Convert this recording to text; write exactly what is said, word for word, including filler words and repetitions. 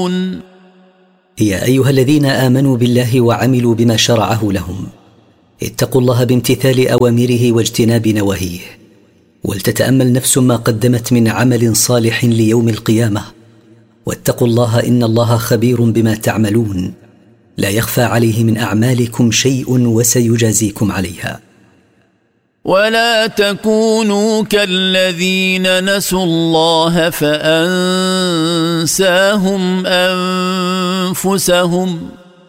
يا أيها الذين آمنوا بالله وعملوا بما شرعه لهم، اتقوا الله بامتثال أوامره واجتناب نواهيه، ولتتأمل نفس ما قدمت من عمل صالح ليوم القيامة، واتقوا الله إن الله خبير بما تعملون، لا يخفى عليه من أعمالكم شيء وسيجازيكم عليها. ولا تكونوا كالذين نسوا الله فأنساهم أنفسهم